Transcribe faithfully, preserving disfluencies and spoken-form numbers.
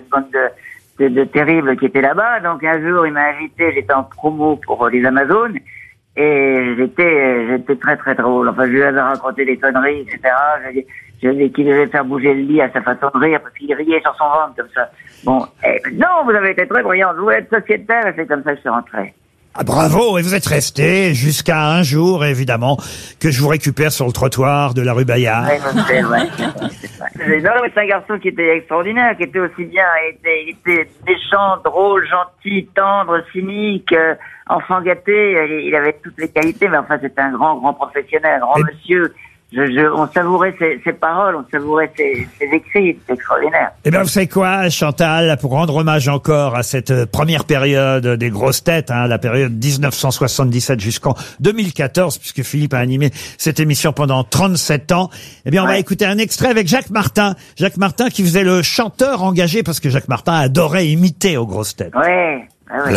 cette bande de, de, de terribles qui étaient là-bas. Donc un jour, il m'a invité, j'étais en promo pour les Amazones, et j'étais, j'étais très très drôle. Enfin, je lui avais raconté des conneries, et cetera. Je, je dis qu'il devait faire bouger le lit à sa façon de rire, parce qu'il riait sur son ventre, comme ça. Bon, et, non, vous avez été très brillant, vous êtes sociétaire, et c'est comme ça que je suis rentré. Ah, bravo, et vous êtes resté jusqu'à un jour, évidemment, que je vous récupère sur le trottoir de la rue Bayard. Ouais, c'est vrai. Non, mais c'est un garçon qui était extraordinaire, qui était aussi bien, il était, il était méchant, drôle, gentil, tendre, cynique, euh, enfant gâté, il avait toutes les qualités, mais enfin c'était un grand, grand professionnel, un grand et... monsieur. Je, je, on savourait ses, ses paroles, on savourait ses, ses écrits, c'est extraordinaire. Eh bien, vous savez quoi, Chantal, pour rendre hommage encore à cette première période des grosses têtes, hein, la période dix-neuf cent soixante-dix-sept jusqu'en deux mille quatorze, puisque Philippe a animé cette émission pendant trente-sept ans, eh bien, on ouais. va écouter un extrait avec Jacques Martin. Jacques Martin qui faisait le chanteur engagé, parce que Jacques Martin adorait imiter aux grosses têtes. Ouais. Ah ouais.